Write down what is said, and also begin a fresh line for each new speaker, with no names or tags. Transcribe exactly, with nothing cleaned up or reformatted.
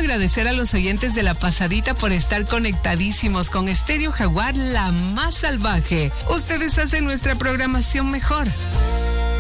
agradecer a los oyentes de La Pasadita por estar conectadísimos con Estéreo Jaguar, la más salvaje. Ustedes hacen nuestra programación mejor.